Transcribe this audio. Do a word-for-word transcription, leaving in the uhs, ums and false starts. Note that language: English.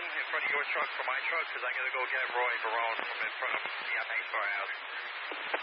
room in front of your truck for my truck? Because I got to go get Roy Barone from in front of the F A firehouse.